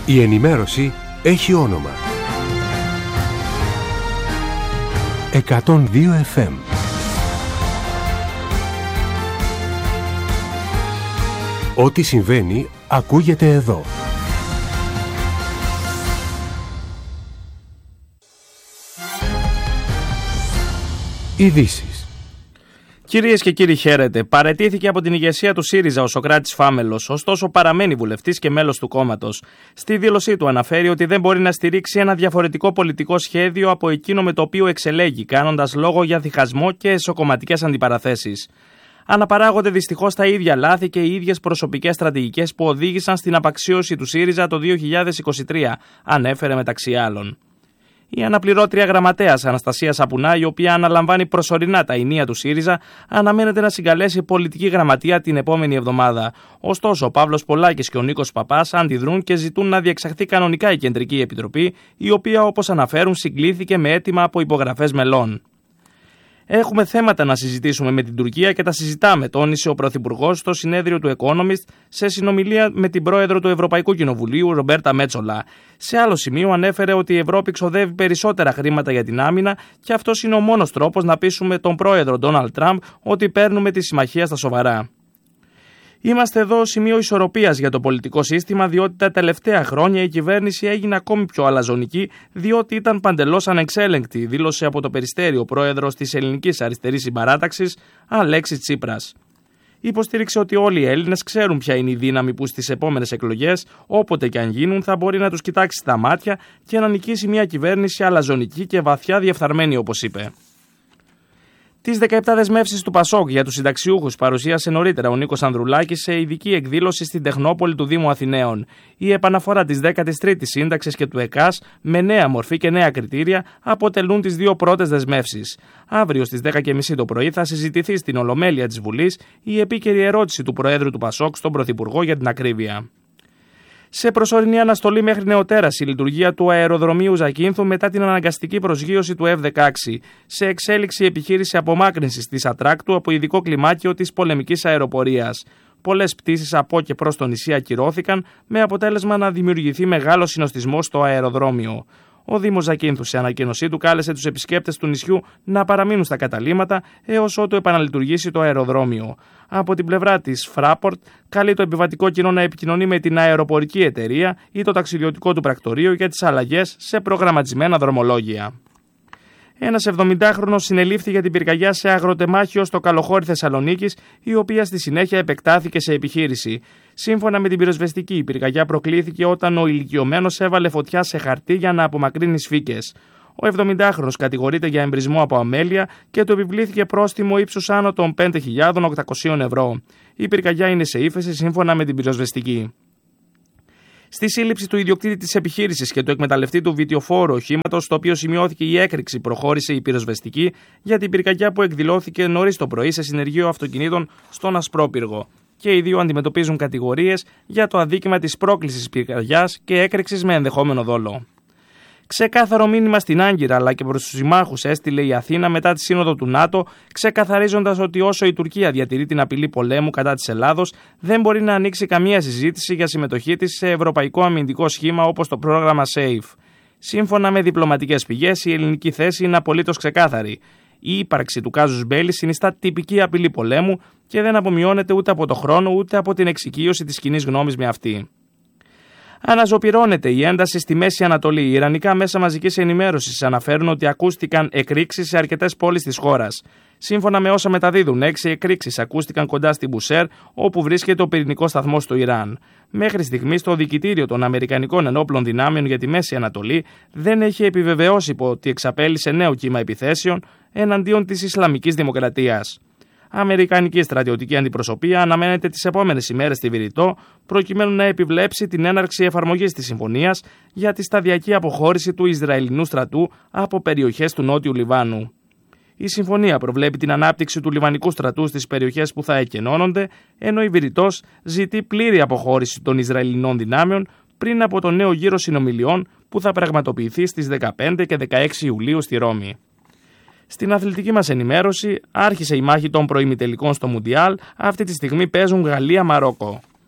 Η ενημέρωση έχει όνομα. 102 FM. Ό,τι συμβαίνει ακούγεται εδώ. Ειδήσεις. Κυρίες και κύριοι, χαίρετε. Παραιτήθηκε από την ηγεσία του ΣΥΡΙΖΑ ο Σωκράτης Φάμελος, ωστόσο παραμένει βουλευτής και μέλος του κόμματος. Στη δήλωσή του αναφέρει ότι δεν μπορεί να στηρίξει ένα διαφορετικό πολιτικό σχέδιο από εκείνο με το οποίο εξελέγει, κάνοντας λόγο για διχασμό και εσωκομματικές αντιπαραθέσεις. Αναπαράγονται δυστυχώς τα ίδια λάθη και οι ίδιες προσωπικές στρατηγικές που οδήγησαν στην απαξίωση του ΣΥΡΙΖΑ το 2023, ανέφερε μεταξύ άλλων. Η αναπληρώτρια γραμματέας Αναστασία Σαπουνά, η οποία αναλαμβάνει προσωρινά τα ηνία του ΣΥΡΙΖΑ, αναμένεται να συγκαλέσει πολιτική γραμματεία την επόμενη εβδομάδα. Ωστόσο, ο Παύλος Πολάκης και ο Νίκος Παπάς αντιδρούν και ζητούν να διεξαχθεί κανονικά η Κεντρική Επιτροπή, η οποία, όπως αναφέρουν, συγκλήθηκε με αίτημα από υπογραφές μελών. Έχουμε θέματα να συζητήσουμε με την Τουρκία και τα συζητάμε, τόνισε ο Πρωθυπουργός στο συνέδριο του Economist σε συνομιλία με την πρόεδρο του Ευρωπαϊκού Κοινοβουλίου, Ρομπέρτα Μέτσολα. Σε άλλο σημείο ανέφερε ότι η Ευρώπη ξοδεύει περισσότερα χρήματα για την άμυνα και αυτός είναι ο μόνος τρόπος να πείσουμε τον πρόεδρο Ντόναλντ Τραμπ ότι παίρνουμε τη συμμαχία στα σοβαρά. Είμαστε εδώ σημείο ισορροπίας για το πολιτικό σύστημα, διότι τα τελευταία χρόνια η κυβέρνηση έγινε ακόμη πιο αλαζονική, διότι ήταν παντελώς ανεξέλεγκτη, δήλωσε από το Περιστέρι ο πρόεδρος της Ελληνικής Αριστερής Συμπαράταξης, Αλέξης Τσίπρας. Υποστήριξε ότι όλοι οι Έλληνες ξέρουν ποια είναι η δύναμη που στις επόμενες εκλογές, όποτε και αν γίνουν, θα μπορεί να τους κοιτάξει στα μάτια και να νικήσει μια κυβέρνηση αλαζονική και βαθιά διεφθαρμένη, όπως είπε. Τις 17 δεσμεύσεις του ΠΑΣΟΚ για τους συνταξιούχους παρουσίασε νωρίτερα ο Νίκος Ανδρουλάκης σε ειδική εκδήλωση στην Τεχνόπολη του Δήμου Αθηναίων. Η επαναφορά της 13ης σύνταξης και του ΕΚΑΣ με νέα μορφή και νέα κριτήρια αποτελούν τις δύο πρώτες δεσμεύσεις. Αύριο στις 10.30 το πρωί θα συζητηθεί στην Ολομέλεια της Βουλής η επίκαιρη ερώτηση του Προέδρου του ΠΑΣΟΚ στον Πρωθυπουργό για την ακρίβεια. Σε προσωρινή αναστολή μέχρι νεοτέρας η λειτουργία του αεροδρομίου Ζακίνθου μετά την αναγκαστική προσγείωση του F-16. Σε εξέλιξη επιχείρηση απομάκρυνσης της ατράκτου από ειδικό κλιμάκιο της πολεμικής αεροπορίας. Πολλές πτήσεις από και προς το νησί ακυρώθηκαν, με αποτέλεσμα να δημιουργηθεί μεγάλο συνοστισμός στο αεροδρόμιο. Ο Δήμος Ζακίνθου σε ανακοίνωσή του κάλεσε τους επισκέπτες του νησιού να παραμείνουν στα καταλύματα έως ότου επαναλειτουργήσει το αεροδρόμιο. Από την πλευρά της Fraport καλεί το επιβατικό κοινό να επικοινωνεί με την αεροπορική εταιρεία ή το ταξιδιωτικό του πρακτορείο για τις αλλαγές σε προγραμματισμένα δρομολόγια. Ένας 70χρονος συνελήφθη για την πυρκαγιά σε αγροτεμάχιο στο Καλοχώρι Θεσσαλονίκης, η οποία στη συνέχεια επεκτάθηκε σε επιχείρηση. Σύμφωνα με την πυροσβεστική, η πυρκαγιά προκλήθηκε όταν ο ηλικιωμένος έβαλε φωτιά σε χαρτί για να απομακρύνει σφίκες. Ο 70χρονος κατηγορείται για εμπρισμό από αμέλεια και του επιβλήθηκε πρόστιμο ύψους άνω των 5.800 ευρώ. Η πυρκαγιά είναι σε ύφεση σύμφωνα με την πυροσβεστική. Στη σύλληψη του ιδιοκτήτη της επιχείρησης και του εκμεταλλευτή του βιτιοφόρου οχήματος, στο οποίο σημειώθηκε η έκρηξη, προχώρησε η πυροσβεστική για την πυρκαγιά που εκδηλώθηκε νωρίς το πρωί σε συνεργείο αυτοκινήτων στον Ασπρόπυργο. Και οι δύο αντιμετωπίζουν κατηγορίες για το αδίκημα της πρόκλησης πυρκαγιάς και έκρηξης με ενδεχόμενο δόλο. Ξεκάθαρο μήνυμα στην Άγκυρα αλλά και προς τους συμμάχους έστειλε η Αθήνα μετά τη σύνοδο του ΝΑΤΟ, ξεκαθαρίζοντας ότι όσο η Τουρκία διατηρεί την απειλή πολέμου κατά της Ελλάδος, δεν μπορεί να ανοίξει καμία συζήτηση για συμμετοχή της σε ευρωπαϊκό αμυντικό σχήμα όπως το πρόγραμμα SAFE. Σύμφωνα με διπλωματικές πηγές, η ελληνική θέση είναι απολύτως ξεκάθαρη. Η ύπαρξη του κάζους μπέλι συνιστά τυπική απειλή πολέμου και δεν απομειώνεται ούτε από το χρόνο ούτε από την εξοικείωση της κοινής γνώμης με αυτή. Αναζωπυρώνεται η ένταση στη Μέση Ανατολή. Οι ιρανικά μέσα μαζικής ενημέρωσης αναφέρουν ότι ακούστηκαν εκρήξεις σε αρκετές πόλεις της χώρας. Σύμφωνα με όσα μεταδίδουν, 6 εκρήξεις ακούστηκαν κοντά στην Μπουσέρ, όπου βρίσκεται ο πυρηνικός σταθμός του Ιράν. Μέχρι στιγμής, το Δικητήριο των Αμερικανικών Ενόπλων Δυνάμεων για τη Μέση Ανατολή δεν έχει επιβεβαιώσει ότι εξαπέλυσε νέο κύμα επιθέσεων εναντίον της Ισλαμικής Δημοκρατίας. Αμερικανική στρατιωτική αντιπροσωπεία αναμένεται τις επόμενες ημέρες στη Βηρητό, προκειμένου να επιβλέψει την έναρξη εφαρμογής της συμφωνίας για τη σταδιακή αποχώρηση του Ισραηλινού στρατού από περιοχές του Νότιου Λιβάνου. Η συμφωνία προβλέπει την ανάπτυξη του Λιβανικού στρατού στις περιοχές που θα εκενώνονται, ενώ η Βηρητός ζητεί πλήρη αποχώρηση των Ισραηλινών δυνάμεων πριν από το νέο γύρο συνομιλιών που θα πραγματοποιηθεί στις 15 και 16 Ιουλίου στη Ρώμη. Στην αθλητική μας ενημέρωση, άρχισε η μάχη των προημιτελικών στο Μουντιάλ. Αυτή τη στιγμή παίζουν Γαλλία-Μαρόκο.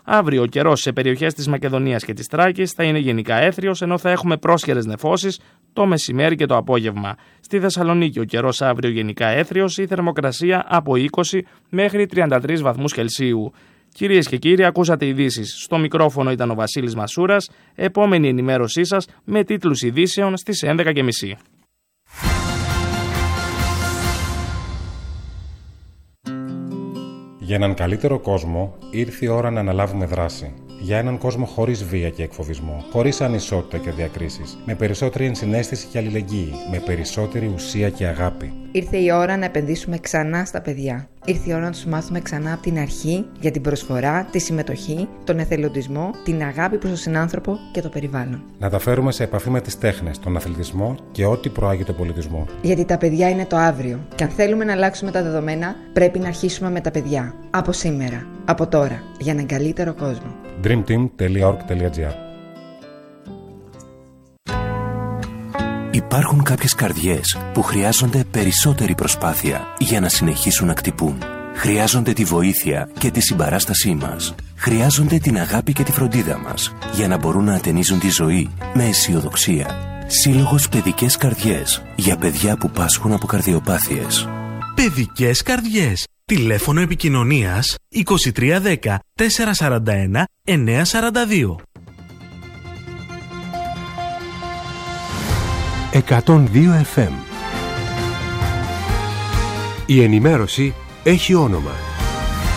Αύριο ο καιρός σε περιοχές της Μακεδονίας και της Τράκης θα είναι γενικά έθριος, ενώ θα έχουμε πρόσχερες νεφώσεις το μεσημέρι και το απόγευμα. Στη Θεσσαλονίκη ο καιρός αύριο γενικά έθριος, η θερμοκρασία από 20 μέχρι 33 βαθμούς Κελσίου. Κυρίες και κύριοι, ακούσατε ειδήσεις. Στο μικρόφωνο ήταν ο Βασίλης Μασούρας. Επόμενη ενημέρωσή σας με τίτλους ειδήσεων στις 11:30. Για έναν καλύτερο κόσμο ήρθε η ώρα να αναλάβουμε δράση. Για έναν κόσμο χωρίς βία και εκφοβισμό, χωρίς ανισότητα και διακρίσεις, με περισσότερη ενσυναίσθηση και αλληλεγγύη, με περισσότερη ουσία και αγάπη. Ήρθε η ώρα να επενδύσουμε ξανά στα παιδιά. Ήρθε η ώρα να τους μάθουμε ξανά από την αρχή για την προσφορά, τη συμμετοχή, τον εθελοντισμό, την αγάπη προς τον συνάνθρωπο και το περιβάλλον. Να τα φέρουμε σε επαφή με τις τέχνες, τον αθλητισμό και ό,τι προάγει τον πολιτισμό. Γιατί τα παιδιά είναι το αύριο. Και αν θέλουμε να αλλάξουμε τα δεδομένα, πρέπει να αρχίσουμε με τα παιδιά. Από σήμερα. Από τώρα. Για έναν καλύτερο κόσμο. dreamteam.org.gr. Υπάρχουν κάποιες καρδιές που χρειάζονται περισσότερη προσπάθεια για να συνεχίσουν να χτυπούν. Χρειάζονται τη βοήθεια και τη συμπαράστασή μας. Χρειάζονται την αγάπη και τη φροντίδα μας για να μπορούν να ατενίζουν τη ζωή με αισιοδοξία. Σύλλογος Παιδικές Καρδιές για παιδιά που πάσχουν από καρδιοπάθειες. Παιδικές Καρδιές. Τηλέφωνο επικοινωνίας 2310 441 942. 102 FM. Η ενημέρωση έχει όνομα.